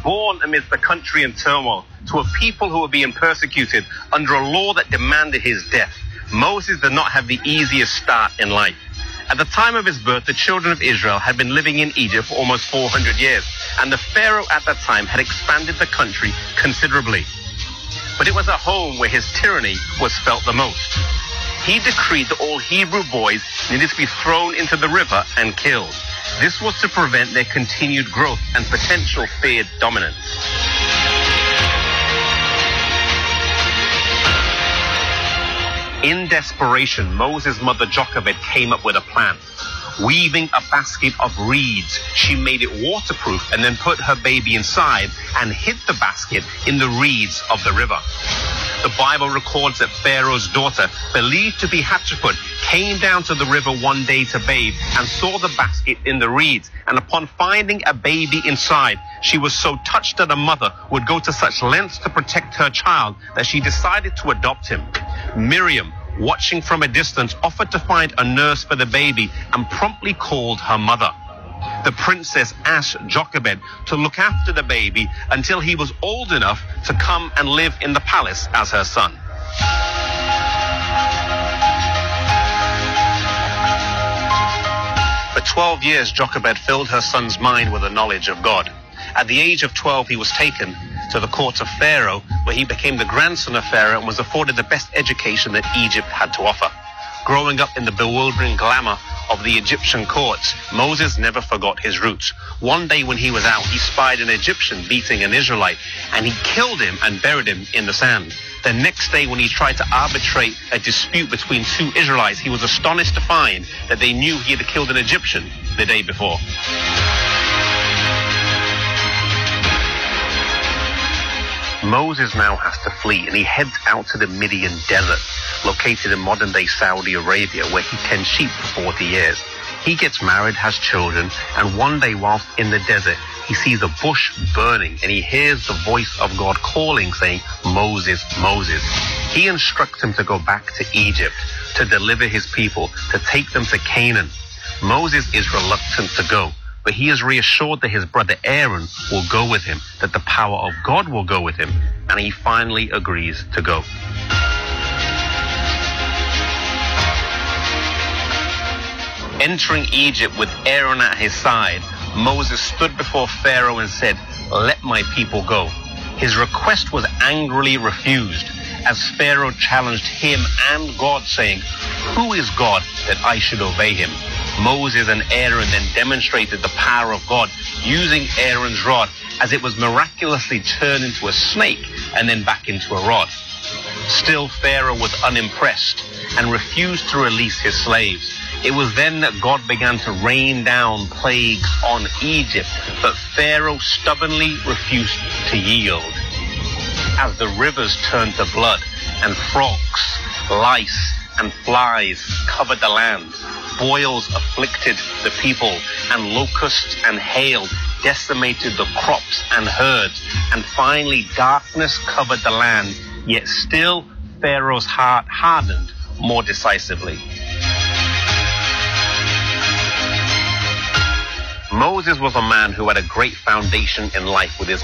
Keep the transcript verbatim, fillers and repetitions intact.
born amidst the country in turmoil, to a people who were being persecuted under a law that demanded his death. Moses did not have the easiest start in life. At the time of his birth, the children of Israel had been living in Egypt for almost four hundred years, and the Pharaoh at that time had expanded the country considerably. But it was at home where his tyranny was felt the most. He decreed that all Hebrew boys needed to be thrown into the river and killed. This was to prevent their continued growth and potential feared dominance. In desperation, Moses' mother Jochebed came up with a plan. Weaving a basket of reeds, she made it waterproof and then put her baby inside and hid the basket in the reeds of the river. The Bible records that Pharaoh's daughter, believed to be Hatshepsut, came down to the river one day to bathe and saw the basket in the reeds. And upon finding a baby inside, she was so touched that a mother would go to such lengths to protect her child that she decided to adopt him. Miriam, watching from a distance, offered to find a nurse for the baby and promptly called her mother. The princess asked Jochebed to look after the baby until he was old enough to come and live in the palace as her son. For twelve years, Jochebed filled her son's mind with the knowledge of God. At the age of twelve, he was taken to the court of Pharaoh, where he became the grandson of Pharaoh and was afforded the best education that Egypt had to offer. Growing up in the bewildering glamour of the Egyptian courts, Moses never forgot his roots. One day when he was out, he spied an Egyptian beating an Israelite, and he killed him and buried him in the sand. The next day when he tried to arbitrate a dispute between two Israelites, he was astonished to find that they knew he had killed an Egyptian the day before. Moses now has to flee, and he heads out to the Midian desert, located in modern-day Saudi Arabia, where he tends sheep for forty years. He gets married, has children, and one day whilst in the desert, he sees a bush burning, and he hears the voice of God calling, saying, "Moses, Moses." He instructs him to go back to Egypt, to deliver his people, to take them to Canaan. Moses is reluctant to go, but he is reassured that his brother Aaron will go with him, that the power of God will go with him, and he finally agrees to go. Entering Egypt with Aaron at his side, Moses stood before Pharaoh and said, "Let my people go." His request was angrily refused, as Pharaoh challenged him and God, saying, "Who is God that I should obey him?" Moses and Aaron then demonstrated the power of God, using Aaron's rod as it was miraculously turned into a snake and then back into a rod. Still, Pharaoh was unimpressed and refused to release his slaves. It was then that God began to rain down plagues on Egypt, but Pharaoh stubbornly refused to yield. As the rivers turned to blood, and frogs, lice, and flies covered the land, boils afflicted the people, and locusts and hail decimated the crops and herds, and finally darkness covered the land, yet still Pharaoh's heart hardened more decisively. Moses was a man who had a great foundation in life with his